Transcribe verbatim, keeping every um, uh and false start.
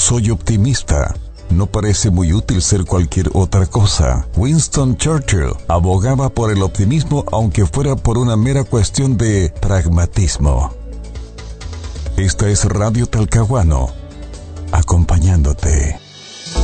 soy optimista. No parece muy útil ser cualquier otra cosa. Winston Churchill abogaba por el optimismo aunque fuera por una mera cuestión de pragmatismo. Esta es Radio Talcahuano, acompañándote.